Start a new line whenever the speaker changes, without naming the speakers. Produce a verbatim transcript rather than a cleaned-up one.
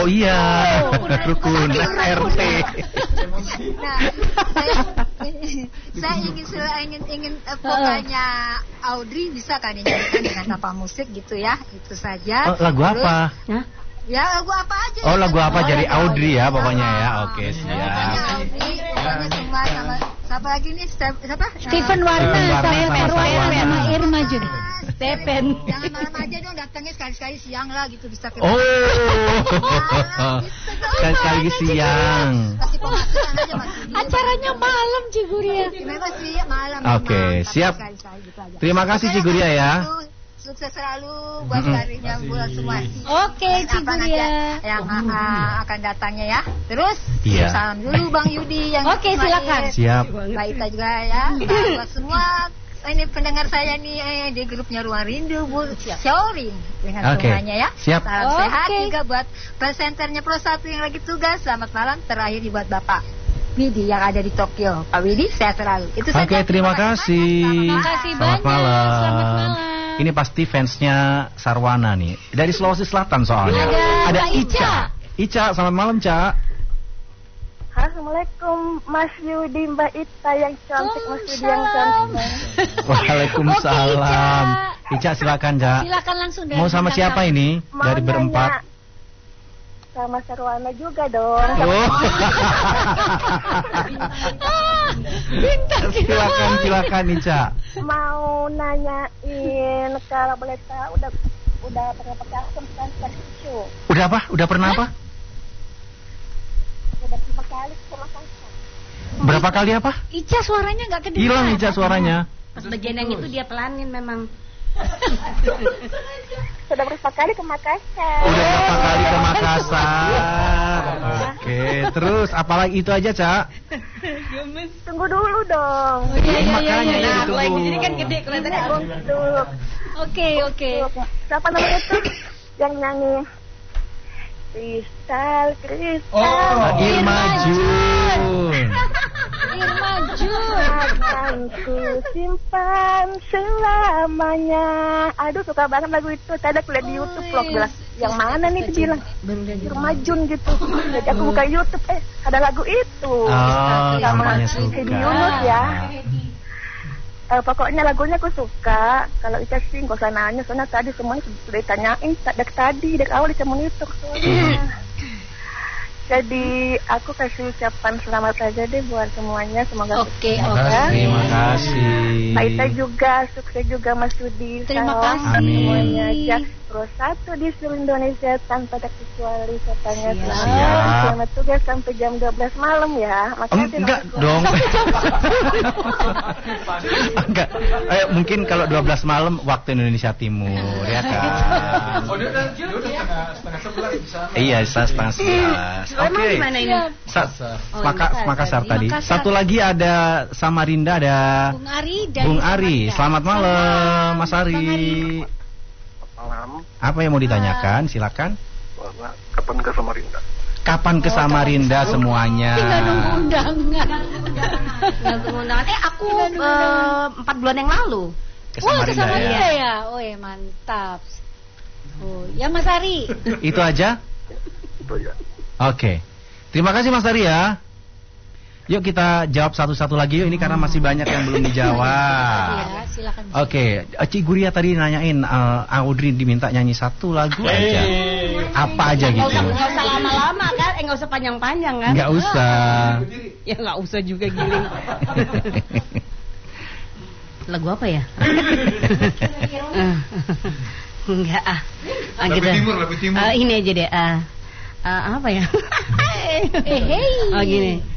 Oh iya, rukun R T.
Nah, saya, saya ingin ingin ingin uh, vokalnya Audrey bisa kan dinyanyikan dengan tanpa musik gitu ya, itu saja.
Oh, lagu
Terus,
apa?
Hah? Ya lagu apa aja.
Oh lagu apa
oh,
dari Audrey ya pokoknya ya.
Pokoknya
Oke siap.
Audrey, pokoknya semua sama siapa lagi nih? Siapa?
Stephen Warna sama Irma juga. Stephen.
Jangan malam aja dong, datangnya sekali-sekali siang lah gitu bisa ketemu.
Oh. Sekali-sekali siang.
Kasih pemasukan aja Mas.
Acaranya malam Ciguria.
Memang sih malam.
Oke, siap. Terima kasih Ciguria ya.
Sukses selalu buat karirnya buat semua.
Oke, Ciguria.
Yang uh, akan datangnya ya. Terus
iya.
Salam dulu Bang Yudi yang
Oke, silakan.
Siap.
Mbak Ita juga ya. Buat semua ini pendengar saya nih eh, di grupnya Ruang Rindu Bu Sharing dengan
okay.
semuanya ya.
Siap.
Salam
okay.
sehat juga buat presenternya Pro satu yang lagi tugas. Selamat malam. Terakhir buat Bapak Widi yang ada di Tokyo. Pak Widi sehat selalu. Itu saja.
Oke, okay, terima kasih.
Terima kasih banyak.
Selamat malam.
Selamat malam.
Ini pasti fansnya Sarwana nih. Dari Sulawesi Selatan soalnya.
Ada,
ada
Ica.
Ica. Ica, selamat malam, Ca.
Assalamualaikum Mas Yudi, Mbak Ita yang cantik, Mas Yudi yang cantik.
Waalaikumsalam. Oke, Ica. Ica silakan, Ca.
Silakan langsung dari
Mau sama siapa
belakang.
ini?
Mau
dari berempat.
nanya sama Sarwana juga dong.
Oh. Silakan, silakan Ica.
Mau nanyain kalau boleh tahu udah udah pernah pakai akun transfer cucu.
Udah apa? Udah pernah apa?
Udah berapa kali sama Kasa.
Berapa kali apa?
Ica suaranya nggak kedengeran.
Hilang Ica suaranya.
Pas bagian yang itu dia pelanin memang.
Sudah berapa kali ke Makassar?
Udah berapa kali ke Makassar? Oke, terus apalagi itu aja, Ca?
Tunggu dulu dong.
Oh, iya, iya,
Makanya
iya, iya.
itu
Nah,
tunggu.
kalau yang di sini kan gede kelihatannya.
Untuk
Oke, oke.
siapa namanya tuh yang nyanyi? Kristal, kristal.
Oh, Irma Jun.
Irma Jun.
Akan ku simpan selamanya. Aduh, suka banget lagu itu. Tadi aku lihat di YouTube vlog bilang, yang mana nih dia bilang? Irma Jun gitu. Jadi aku buka YouTube, eh ada lagu itu.
Oh,
sama
namanya suka.
Hedi Yunus ya. Uh, pokoknya lagunya aku suka. Kalau Ica sih gak usah nanya, soalnya tadi semuanya sudah ditanyain dari tadi, dari awal Ica monitor soalnya. Jadi aku kasih ucapan selamat aja deh buat semuanya, semoga
Oke,
sukses.
oke.
Terima kasih.
Mbak Ita juga sukses juga, Mas Yudi.
Terima
Salam
kasih.
semuanya aja. Pro satu di seluruh Indonesia tanpa terkecuali katanya.
Siap.
Selamat
Siap.
selamat tugas sampai jam dua belas malam ya. Makasih.
Enggak dong. Enggak. Eh, mungkin kalau dua belas malam waktu Indonesia Timur, ya kan?
Oh, dia udah dia udah setengah setengah sebelas di sana.
Iya, setengah sebelas.
Emang
Oke.
di mana ini?
Sa-
Oh,
Maka,
Makassar
Makassar
tadi.
tadi.
Makassar.
Satu lagi ada Samarinda, ada
Bung Ari dari
Bung Ari. Selamat malam, Mas Ari.
Bang Ari.
Malam,
Apa yang mau ditanyakan? Silakan.
bahwa kapan ke Samarinda?
Kapan ke Samarinda semuanya?
Tinggal nunggu undangan.
Nggak undangan. Eh aku eh, empat bulan yang lalu.
Ke
Wah, ke
Samarinda
Samarinda
ya.
ya. Oh, ya mantap. Oh, ya Mas Ari.
Itu aja?
Itu ya.
Oke. Terima kasih Mas Ari ya. Yuk kita jawab satu-satu lagi yuk, ini karena masih banyak yang belum dijawab.
Ya, silakan.
Oke, Ci Guria tadi nanyain uh, Audrey diminta nyanyi satu lagu aja. Apa aja
Nggak
gitu?
usah nggak usah lama-lama kan? Eh nggak usah panjang-panjang kan?
Nggak usah.
Ya nggak usah juga giling. Lagu apa ya? Enggak ah. Ah,
Lagu
gitu.
timur, lagu timur.
Ah, ini aja deh. Ah, Ah, apa ya?
Eh, hey.
Oh gini.